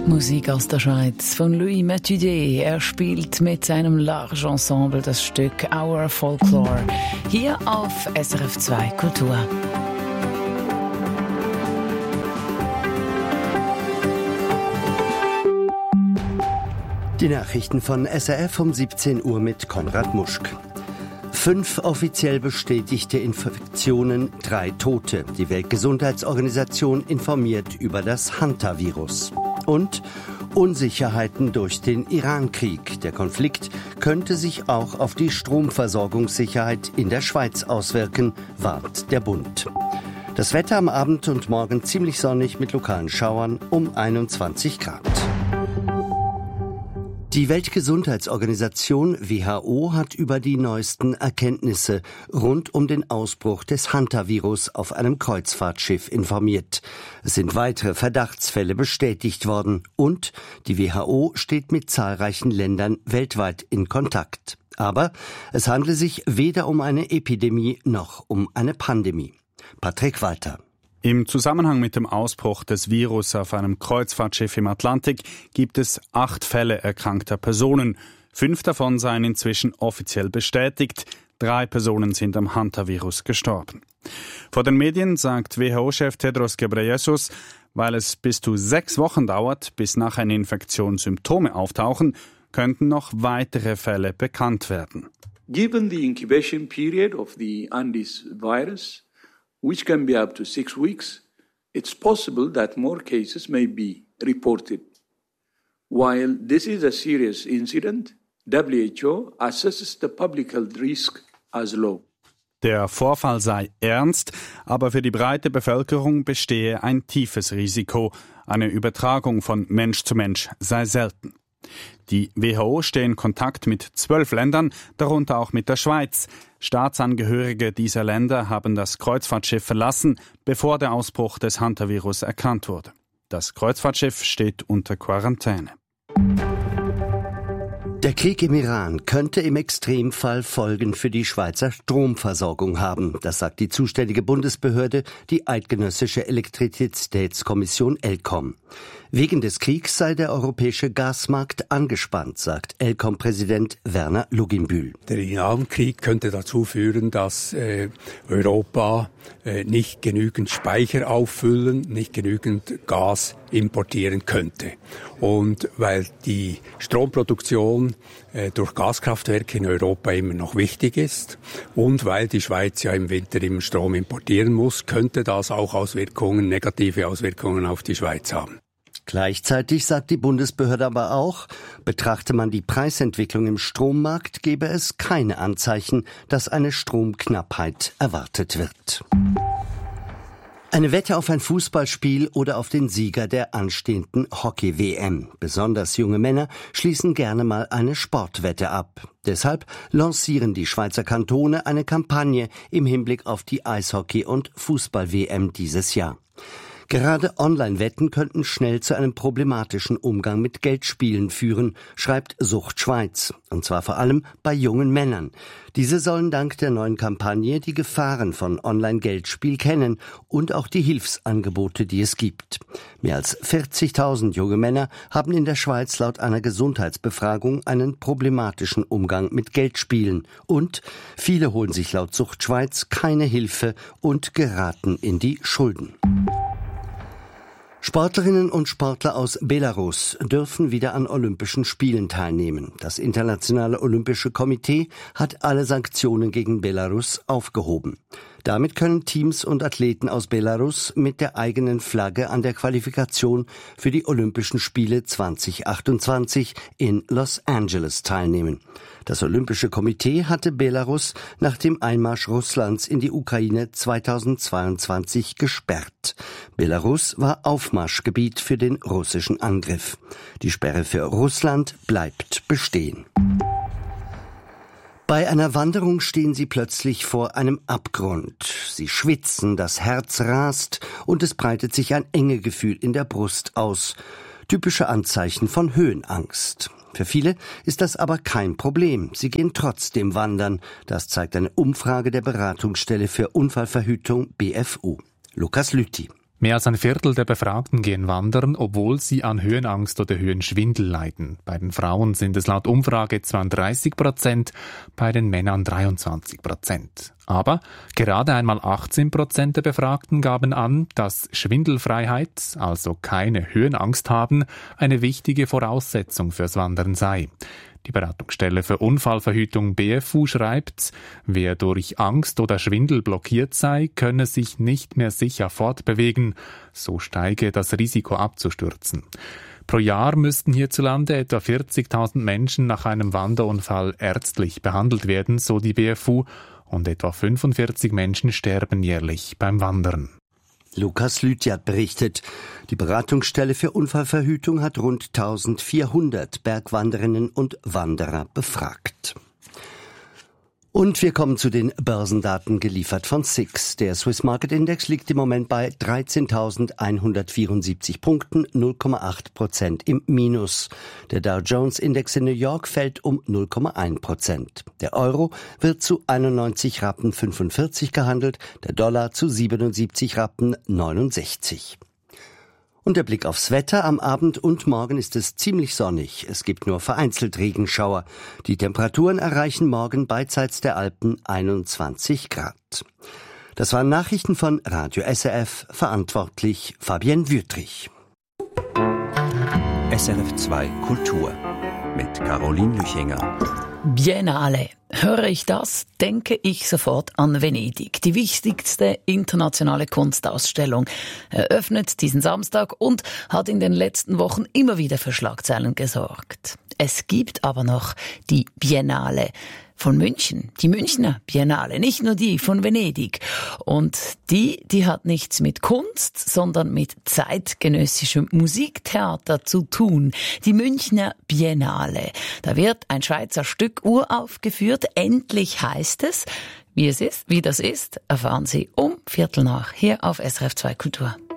Musik aus der Schweiz von Louis Mathieu. Er spielt mit seinem Large Ensemble das Stück Our Folklore hier auf SRF 2 Kultur. Die Nachrichten von SRF um 17 Uhr mit Konrad Muschk. 5 offiziell bestätigte Infektionen, 3 Tote. Die Weltgesundheitsorganisation informiert über das Hantavirus. Und Unsicherheiten durch den Iran-Krieg. Der Konflikt könnte sich auch auf die Stromversorgungssicherheit in der Schweiz auswirken, warnt der Bund. Das Wetter am Abend und morgen ziemlich sonnig mit lokalen Schauern um 21 Grad. Die Weltgesundheitsorganisation WHO hat über die neuesten Erkenntnisse rund um den Ausbruch des Hantavirus auf einem Kreuzfahrtschiff informiert. Es sind weitere Verdachtsfälle bestätigt worden und die WHO steht mit zahlreichen Ländern weltweit in Kontakt. Aber es handle sich weder um eine Epidemie noch um eine Pandemie. Patrick Walter. Im Zusammenhang mit dem Ausbruch des Virus auf einem Kreuzfahrtschiff im Atlantik gibt es 8 Fälle erkrankter Personen. 5 davon seien inzwischen offiziell bestätigt. 3 Personen sind am Hantavirus gestorben. Vor den Medien sagt WHO-Chef Tedros Ghebreyesus, weil es bis zu 6 Wochen dauert, bis nach einer Infektion Symptome auftauchen, könnten noch weitere Fälle bekannt werden. Given the incubation period of the Andes virus, which can be up to 6 weeks, it's possible that more cases may be reported. While this is a serious incident, WHO assesses the public health risk as low. Der Vorfall sei ernst, aber für die breite Bevölkerung bestehe ein tiefes Risiko. Eine Übertragung von Mensch zu Mensch sei selten. Die WHO steht in Kontakt mit 12 Ländern, darunter auch mit der Schweiz. Staatsangehörige dieser Länder haben das Kreuzfahrtschiff verlassen, bevor der Ausbruch des Hantavirus erkannt wurde. Das Kreuzfahrtschiff steht unter Quarantäne. Der Krieg im Iran könnte im Extremfall Folgen für die Schweizer Stromversorgung haben. Das sagt die zuständige Bundesbehörde, die Eidgenössische Elektrizitätskommission ElCom. Wegen des Kriegs sei der europäische Gasmarkt angespannt, sagt ElCom-Präsident Werner Luginbühl. Der Iran-Krieg könnte dazu führen, dass Europa nicht genügend Speicher auffüllen, nicht genügend Gas importieren könnte. Und weil die Stromproduktion durch Gaskraftwerke in Europa immer noch wichtig ist und weil die Schweiz ja im Winter immer Strom importieren muss, könnte das auch negative Auswirkungen auf die Schweiz haben. Gleichzeitig sagt die Bundesbehörde aber auch, betrachte man die Preisentwicklung im Strommarkt, gebe es keine Anzeichen, dass eine Stromknappheit erwartet wird. Eine Wette auf ein Fußballspiel oder auf den Sieger der anstehenden Hockey-WM. Besonders junge Männer schließen gerne mal eine Sportwette ab. Deshalb lancieren die Schweizer Kantone eine Kampagne im Hinblick auf die Eishockey- und Fußball-WM dieses Jahr. Gerade Online-Wetten könnten schnell zu einem problematischen Umgang mit Geldspielen führen, schreibt Sucht Schweiz. Und zwar vor allem bei jungen Männern. Diese sollen dank der neuen Kampagne die Gefahren von Online-Geldspiel kennen und auch die Hilfsangebote, die es gibt. Mehr als 40.000 junge Männer haben in der Schweiz laut einer Gesundheitsbefragung einen problematischen Umgang mit Geldspielen. Und viele holen sich laut Sucht Schweiz keine Hilfe und geraten in die Schulden. Sportlerinnen und Sportler aus Belarus dürfen wieder an Olympischen Spielen teilnehmen. Das Internationale Olympische Komitee hat alle Sanktionen gegen Belarus aufgehoben. Damit können Teams und Athleten aus Belarus mit der eigenen Flagge an der Qualifikation für die Olympischen Spiele 2028 in Los Angeles teilnehmen. Das Olympische Komitee hatte Belarus nach dem Einmarsch Russlands in die Ukraine 2022 gesperrt. Belarus war Aufmarschgebiet für den russischen Angriff. Die Sperre für Russland bleibt bestehen. Bei einer Wanderung stehen sie plötzlich vor einem Abgrund. Sie schwitzen, das Herz rast und es breitet sich ein Engegefühl in der Brust aus. Typische Anzeichen von Höhenangst. Für viele ist das aber kein Problem. Sie gehen trotzdem wandern. Das zeigt eine Umfrage der Beratungsstelle für Unfallverhütung BFU. Lukas Lüthi. Mehr als ein Viertel der Befragten gehen wandern, obwohl sie an Höhenangst oder Höhenschwindel leiden. Bei den Frauen sind es laut Umfrage 32%, bei den Männern 23%. Aber gerade einmal 18% der Befragten gaben an, dass Schwindelfreiheit, also keine Höhenangst haben, eine wichtige Voraussetzung fürs Wandern sei. Die Beratungsstelle für Unfallverhütung BFU schreibt, wer durch Angst oder Schwindel blockiert sei, könne sich nicht mehr sicher fortbewegen, so steige das Risiko abzustürzen. Pro Jahr müssten hierzulande etwa 40.000 Menschen nach einem Wanderunfall ärztlich behandelt werden, so die BFU, und etwa 45 Menschen sterben jährlich beim Wandern. Lukas Lütjat berichtet, die Beratungsstelle für Unfallverhütung hat rund 1400 Bergwanderinnen und Wanderer befragt. Und wir kommen zu den Börsendaten, geliefert von SIX. Der Swiss Market Index liegt im Moment bei 13.174 Punkten, 0,8% im Minus. Der Dow Jones Index in New York fällt um 0,1%. Der Euro wird zu 91,45 Rappen gehandelt, der Dollar zu 77,69 Rappen. Und der Blick aufs Wetter. Am Abend und morgen ist es ziemlich sonnig. Es gibt nur vereinzelt Regenschauer. Die Temperaturen erreichen morgen beidseits der Alpen 21 Grad. Das waren Nachrichten von Radio SRF, verantwortlich Fabienne Wüttrich. SRF 2 Kultur mit Caroline Lüchinger. Biennale. Höre ich das, denke ich sofort an Venedig. Die wichtigste internationale Kunstausstellung eröffnet diesen Samstag und hat in den letzten Wochen immer wieder für Schlagzeilen gesorgt. Es gibt aber noch die Biennale von München, die Münchner Biennale, nicht nur die von Venedig. Und die hat nichts mit Kunst, sondern mit zeitgenössischem Musiktheater zu tun. Die Münchner Biennale. Da wird ein Schweizer Stück uraufgeführt. Endlich heißt es. Wie das ist, erfahren Sie um 15:15 hier auf SRF 2 Kultur.